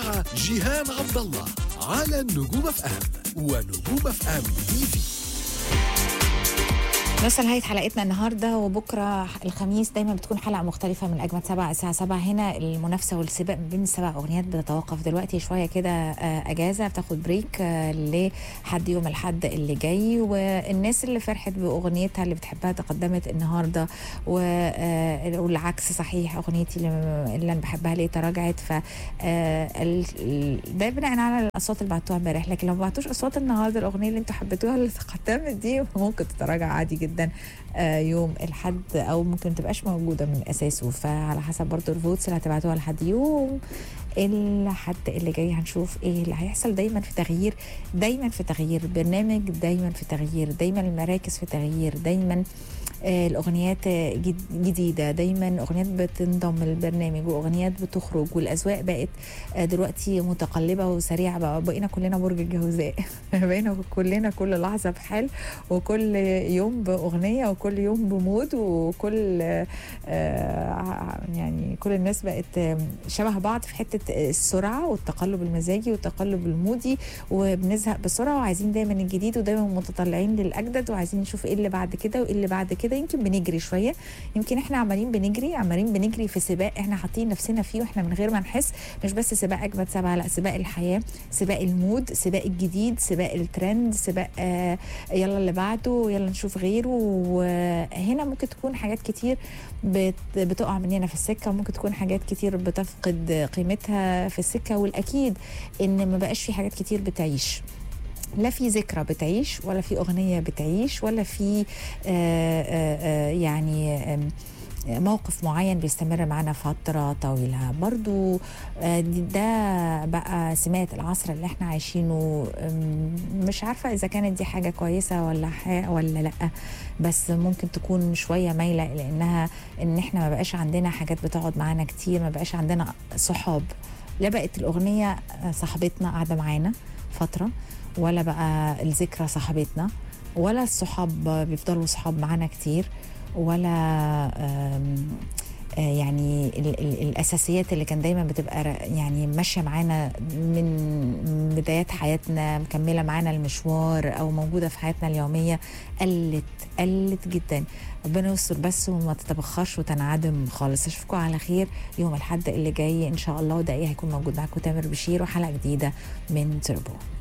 مع جيهان عبد الله على نجوم اف ام ونجوم اف ام تي في. نوصل نهاية حلقتنا النهاردة، وبكرة الخميس دايما بتكون حلقة مختلفة من أجمد 7 الساعة 7. هنا المنافسة والسباق بين ال7 أغنيات بتتوقف دلوقتي شوية كده، أجازة بتاخد بريك لحد يوم الحد اللي جاي. والناس اللي فرحت بأغنيتها اللي بتحبها تقدمت النهاردة، والعكس صحيح، أغنيتي اللي أنا بحبها ليه تراجعت. ف ده بناء على الأصوات اللي بعتوها امبارح، لكن لو ما بعتوش أصوات النهاردة الأغنية اللي انتوا حبيتوها اللي تقدمت دي ممكن تتراجع عادي جدا يوم الحد، او ممكن تبقاش موجوده من اساسه. فعلى حسب برضو الفوتس اللي هتبعتوها لحد يوم الحد اللي جاي هنشوف ايه اللي هيحصل. دايما في تغيير، دايما في تغيير برنامج، دايما في تغيير، دايما المراكز في تغيير، دايما الأغنيات جديدة، دايما أغنيات بتنضم للبرنامج وأغنيات بتخرج، والأذواق بقت دلوقتي متقلبة وسريعة. بقينا كلنا برج الجوزاء بقينا كلنا كل لحظة بحال، وكل يوم بأغنية، وكل يوم بمود، وكل يعني كل الناس بقت شبه بعض في حتة السرعة والتقلب المزاجي والتقلب المودي، وبنزهق بسرعة وعايزين دايما الجديد، ودايما متطلعين للأجدد، وعايزين نشوف ايه اللي بعد كده وايه اللي بعد كده. يمكن بنجري شويه، يمكن احنا عمالين بنجري في سباق احنا حاطين نفسنا فيه واحنا من غير ما نحس. مش بس سباق اجمد 7، لا، سباق الحياه، سباق المود، سباق الجديد، سباق الترند، سباق يلا اللي بعده، يلا نشوف غيره. وهنا ممكن تكون حاجات كتير بتقع مننا في السكه، وممكن تكون حاجات كتير بتفقد قيمتها في السكه. والاكيد ان ما بقاش في حاجات كتير بتعيش، لا في ذكرى بتعيش، ولا في أغنية بتعيش، ولا في يعني موقف معين بيستمر معنا فترة طويلة. برضو ده بقى سمات العصر اللي احنا عايشينه. مش عارفة إذا كانت دي حاجة كويسة ولا لأ، بس ممكن تكون شوية مايلة لأنها إن احنا ما بقاش عندنا حاجات بتقعد معانا كتير، ما بقاش عندنا صحاب. لا بقت الأغنية صاحبتنا قاعدة معانا فترة، ولا بقى الذكرى صاحبتنا، ولا الصحاب بيفضلوا صحاب معانا كتير، ولا يعني الأساسيات اللي كان دايما بتبقى يعني ماشية معانا من بدايات حياتنا، مكملة معانا المشوار أو موجودة في حياتنا اليومية، قلت جدا. ربنا يستر بس وما تتبخرش وتنعدم خالص. اشوفكم على خير يوم الحد اللي جاي ان شاء الله، وده هيكون موجود معاكم تامر بشير وحلقة جديدة من تربو.